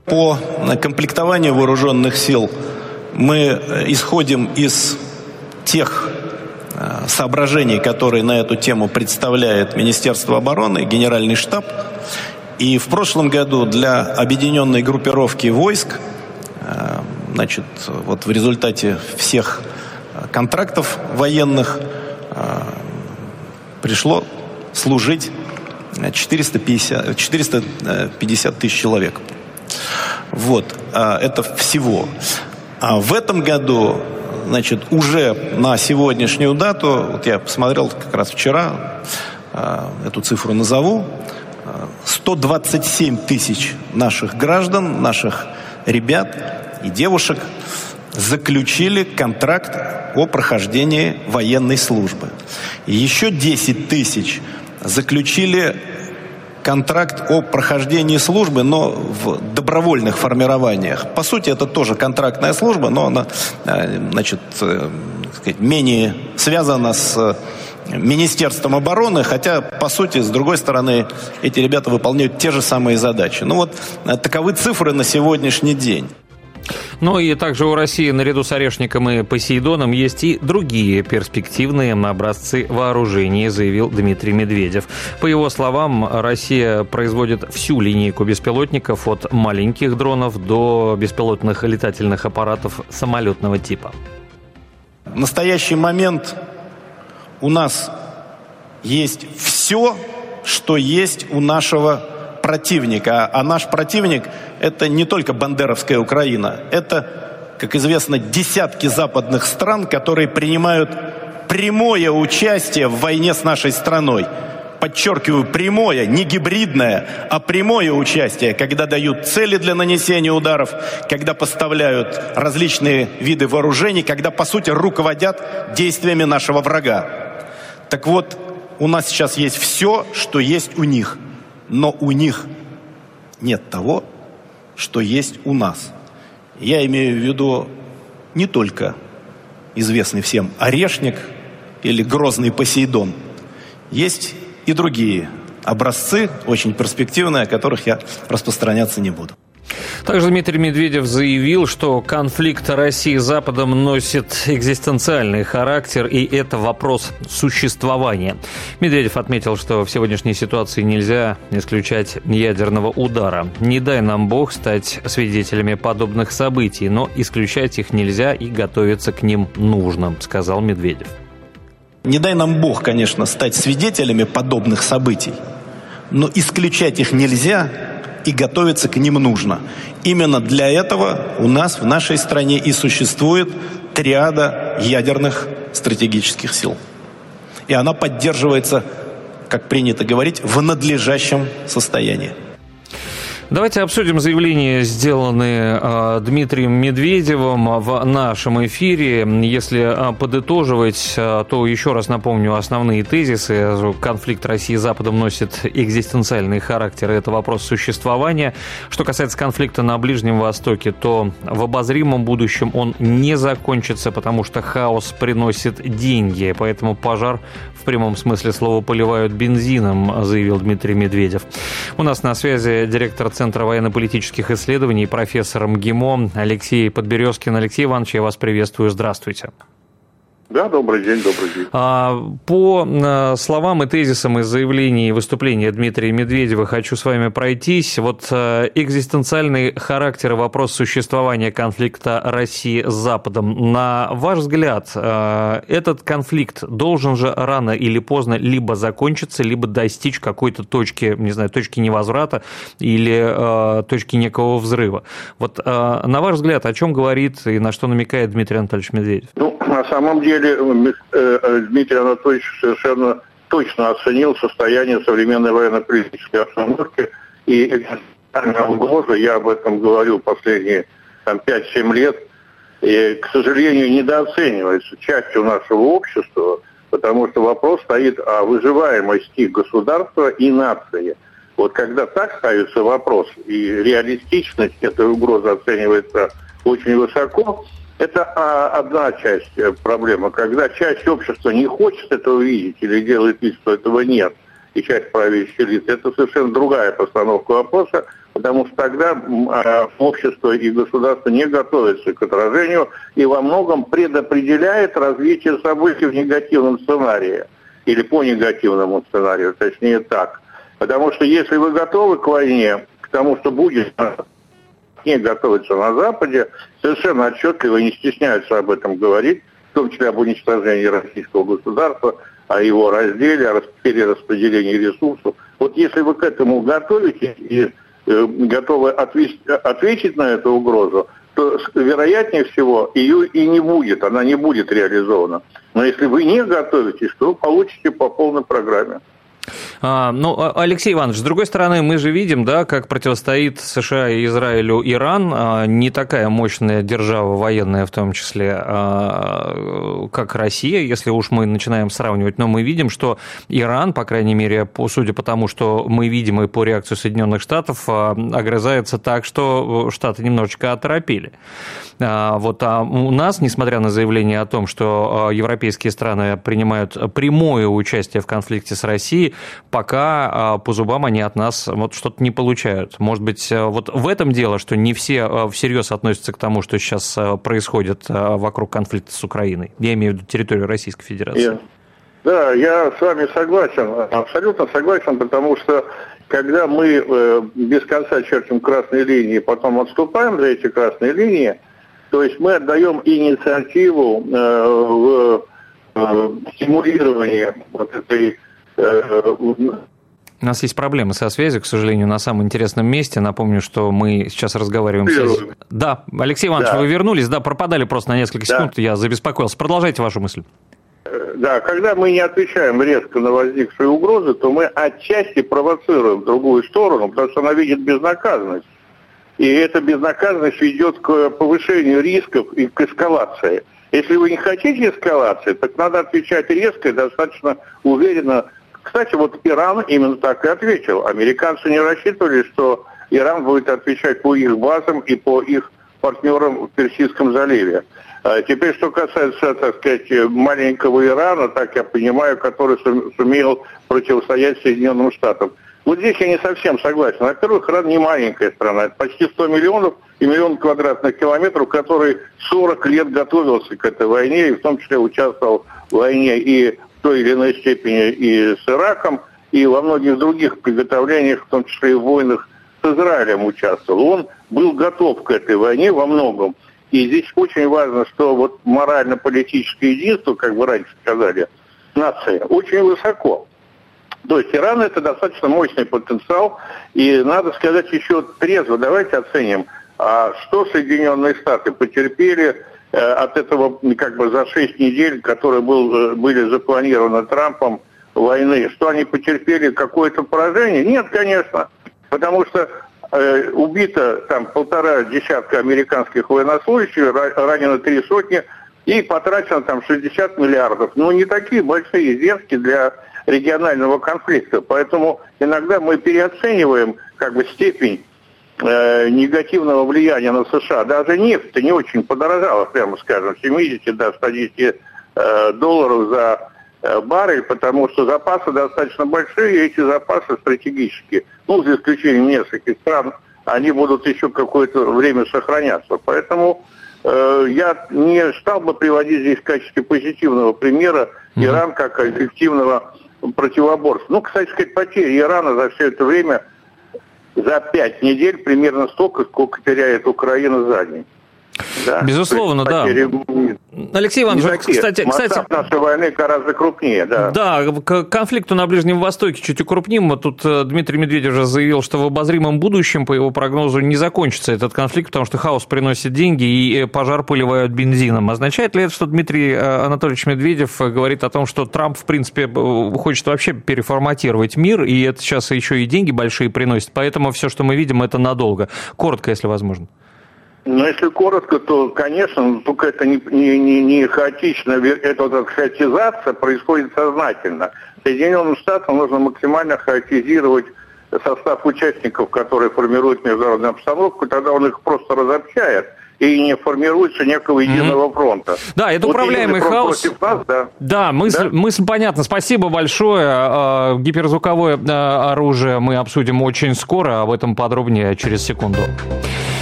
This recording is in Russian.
По комплектованию вооруженных сил мы исходим из тех соображений, которые на эту тему представляет Министерство обороны, Генеральный штаб. И в прошлом году для объединенной группировки войск, вот в результате всех контрактов военных пришло служить 450 тысяч человек. Вот, это всего. А в этом году, уже на сегодняшнюю дату, вот я посмотрел как раз вчера, эту цифру назову, 127 тысяч наших граждан, наших ребят и девушек заключили контракт о прохождении военной службы. И еще 10 тысяч заключили контракт о прохождении службы, но в добровольных формированиях. По сути, это тоже контрактная служба, но она, менее связана с Министерством обороны, хотя, по сути, с другой стороны, эти ребята выполняют те же самые задачи. Таковы цифры на сегодняшний день. Ну и также у России наряду с «Орешником» и «Посейдоном» есть и другие перспективные образцы вооружений, заявил Дмитрий Медведев. По его словам, Россия производит всю линейку беспилотников от маленьких дронов до беспилотных летательных аппаратов самолетного типа. В настоящий момент у нас есть все, что есть у нашего противника. А наш противник – это не только бандеровская Украина. Это, как известно, десятки западных стран, которые принимают прямое участие в войне с нашей страной. Подчеркиваю, прямое, не гибридное, а прямое участие, когда дают цели для нанесения ударов, когда поставляют различные виды вооружений, когда, по сути, руководят действиями нашего врага. Так вот, у нас сейчас есть все, что есть у них. Но у них нет того, что есть у нас. Я имею в виду не только известный всем «Орешник» или грозный «Посейдон». Есть и другие образцы, очень перспективные, о которых я распространяться не буду. Также Дмитрий Медведев заявил, что конфликт России с Западом носит экзистенциальный характер, и это вопрос существования. Медведев отметил, что в сегодняшней ситуации нельзя исключать ядерного удара. Не дай нам Бог стать свидетелями подобных событий, но исключать их нельзя и готовиться к ним нужно, сказал Медведев. Не дай нам Бог, конечно, стать свидетелями подобных событий, но исключать их нельзя и готовиться к ним нужно. Именно для этого у нас в нашей стране и существует триада ядерных стратегических сил. И она поддерживается, как принято говорить, в надлежащем состоянии. Давайте обсудим заявления, сделанные Дмитрием Медведевым в нашем эфире. Если подытоживать, то еще раз напомню основные тезисы. Конфликт России с Западом носит экзистенциальный характер, и это вопрос существования. Что касается конфликта на Ближнем Востоке, то в обозримом будущем он не закончится, потому что хаос приносит деньги, поэтому пожар в прямом смысле слова поливают бензином, заявил Дмитрий Медведев. У нас на связи директор Центра военно-политических исследований, профессор МГИМО Алексей Подберезкин. Алексей Иванович, я вас приветствую. Здравствуйте. Да, добрый день, добрый день. По словам и тезисам из заявлений и выступления Дмитрия Медведева хочу с вами пройтись. Вот экзистенциальный характер и вопрос существования конфликта России с Западом. На ваш взгляд, этот конфликт должен же рано или поздно либо закончиться, либо достичь какой-то точки, не знаю, точки невозврата или точки некого взрыва. Вот на ваш взгляд, о чем говорит и на что намекает Дмитрий Анатольевич Медведев? На самом деле Дмитрий Анатольевич совершенно точно оценил состояние современной военно-политической обстановки и угрозы. Я об этом говорю последние 5-7 лет. И, к сожалению, недооценивается частью нашего общества, потому что вопрос стоит о выживаемости государства и нации. Вот когда так ставится вопрос, и реалистичность этой угрозы оценивается очень высоко, это одна часть проблемы. Когда часть общества не хочет этого видеть или делает вид, что этого нет, и часть правящих лиц, это совершенно другая постановка вопроса. потому что тогда общество и государство не готовятся к отражению и во многом предопределяет развитие событий в негативном сценарии или по негативному сценарию, точнее так. Потому что если вы готовы к войне, к тому, что будет не готовиться на Западе, совершенно отчетливо и не стесняются об этом говорить, в том числе об уничтожении российского государства, о его разделе, о перераспределении ресурсов. Вот если вы к этому готовитесь и готовы ответить на эту угрозу, то, вероятнее всего, ее и не будет, она не будет реализована. Но если вы не готовитесь, то вы получите по полной программе. Алексей Иванович, с другой стороны, мы же видим, да, как противостоит США и Израилю Иран, не такая мощная держава военная, в том числе, как Россия, если уж мы начинаем сравнивать, но мы видим, что Иран, по крайней мере, судя по тому, что мы видим и по реакции Соединенных Штатов, огрызается так, что Штаты немножечко оторопели. У нас, несмотря на заявление о том, что европейские страны принимают прямое участие в конфликте с Россией, пока по зубам они от нас что-то не получают. Может быть, вот в этом дело, что не все всерьез относятся к тому, что сейчас происходит вокруг конфликта с Украиной. Я имею в виду территорию Российской Федерации. Да, я с вами согласен, абсолютно согласен, потому что когда мы без конца чертим красные линии, потом отступаем за эти красные линии, то есть мы отдаем инициативу в стимулировании вот этой... У нас есть проблемы со связью, к сожалению, на самом интересном месте. Напомню, что мы сейчас разговариваем с... Да, Алексей Иванович, вы вернулись, пропадали просто на несколько секунд, я забеспокоился. Продолжайте вашу мысль. Да, когда мы не отвечаем резко на возникшие угрозы, то мы отчасти провоцируем другую сторону, потому что она видит безнаказанность. И эта безнаказанность ведет к повышению рисков и к эскалации. Если вы не хотите эскалации, так надо отвечать резко и достаточно уверенно. Кстати, вот Иран именно так и ответил. Американцы не рассчитывали, что Иран будет отвечать по их базам и по их партнерам в Персидском заливе. Теперь, что касается, так сказать, маленького Ирана, так я понимаю, который сумел противостоять Соединенным Штатам. Вот здесь я не совсем согласен. Во-первых, Иран не маленькая страна. Это почти 100 миллионов и миллион квадратных километров, который 40 лет готовился к этой войне, и в том числе участвовал в войне и в той или иной степени и с Ираком, и во многих других приготовлениях, в том числе и в войнах с Израилем участвовал. Он был готов к этой войне во многом. И здесь очень важно, что вот морально-политическое единство, как вы раньше сказали, нация, очень высоко. То есть Иран — это достаточно мощный потенциал, и надо сказать еще трезво, давайте оценим, что Соединенные Штаты потерпели от этого как бы за 6 недель, которые были запланированы Трампом войны, что они потерпели какое-то поражение? Нет, конечно, потому что убито там 1,5 десятка американских военнослужащих, ранено 3 сотни, и потрачено там 60 миллиардов. Ну, не такие большие издержки для регионального конфликта. Поэтому иногда мы переоцениваем как бы степень негативного влияния на США. Даже нефть не очень подорожала, прямо скажем, 70 до 110 долларов за баррель, потому что запасы достаточно большие, и эти запасы стратегические. Ну, за исключением нескольких стран, они будут еще какое-то время сохраняться. Поэтому я не стал бы приводить здесь в качестве позитивного примера Иран как эффективного противоборства. Ну, кстати сказать, потери Ирана за все это время, за 5 недель, примерно столько, сколько теряет Украина за день. Да? Безусловно, да. Алексей Иванович, кстати... Масштаб нашей войны гораздо крупнее, да. Да, к конфликту на Ближнем Востоке чуть укрупним. Вот тут Дмитрий Медведев уже заявил, что в обозримом будущем, по его прогнозу, не закончится этот конфликт, потому что хаос приносит деньги и пожар поливают бензином. Означает ли это, что Дмитрий Анатольевич Медведев говорит о том, что Трамп, в принципе, хочет вообще переформатировать мир, и это сейчас еще и деньги большие приносит, поэтому все, что мы видим, это надолго? Коротко, если возможно. Но если коротко, то, конечно, только это не хаотично, эта вот хаотизация происходит сознательно. Соединенным Штатам нужно максимально хаотизировать состав участников, которые формируют международную обстановку, тогда он их просто разобщает. и не формируется некого единого фронта. Да, это управляемый хаос. Против нас, да. Да, мысль понятна. Спасибо большое. Гиперзвуковое оружие мы обсудим очень скоро. Об этом подробнее через секунду.